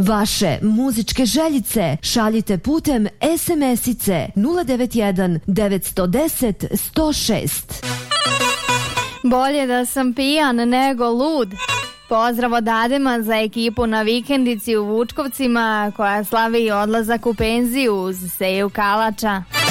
Vaše muzičke željice šaljite putem SMS-ice 091 910 106. Bolje da sam pijan nego lud. Pozdrav od Adema za ekipu na vikendici u Vučkovcima koja slavi odlazak u penziju uz Seju Kalača.